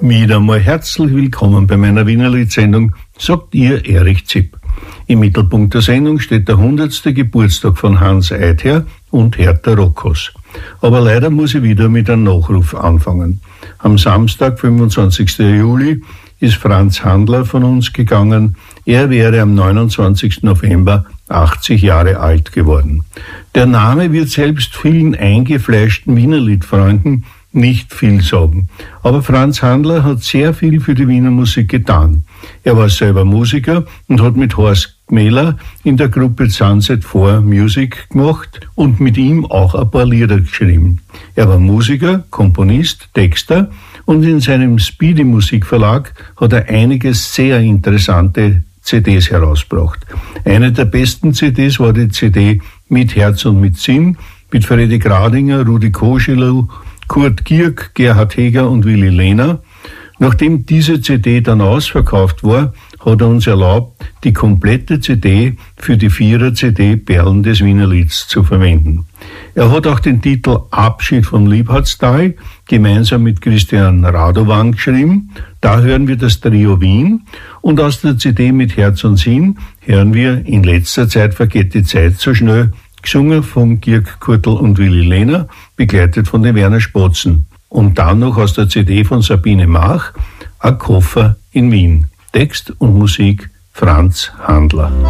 Wieder einmal herzlich willkommen bei meiner Wienerlied-Sendung, sagt ihr Erich Zipp. Im Mittelpunkt der Sendung steht der 100. Geburtstag von Hans Eidher und Hertha Rockos. Aber leider muss ich wieder mit einem Nachruf anfangen. Am Samstag, 25. Juli, ist Franz Handler von uns gegangen. Er wäre am 29. November 80 Jahre alt geworden. Der Name wird selbst vielen eingefleischten Wienerliedfreunden nicht viel sagen. Aber Franz Handler hat sehr viel für die Wiener Musik getan. Er war selber Musiker und hat mit Horst Gmeller in der Gruppe Sunset 4 Music gemacht und mit ihm auch ein paar Lieder geschrieben. Er war Musiker, Komponist, Texter und in seinem Speedy Musikverlag hat er einige sehr interessante CDs herausgebracht. Eine der besten CDs war die CD Mit Herz und mit Sinn mit Freddy Gradinger, Rudi Koschelow, Kurt Gierk, Gerhard Heger und Willi Lehner. Nachdem diese CD dann ausverkauft war, hat er uns erlaubt, die komplette CD für die 4er-CD Perlen des Wienerlieds zu verwenden. Er hat auch den Titel Abschied vom Liebhardstal gemeinsam mit Christian Radovan geschrieben. Da hören wir das Trio Wien und aus der CD Mit Herz und Sinn hören wir In letzter Zeit vergeht die Zeit so schnell, gesungen von Gierk Kurtl und Willi Lehner, begleitet von den Werner Spotzen. Und dann noch aus der CD von Sabine Mach, Ein Koffer in Wien. Text und Musik Franz Handler.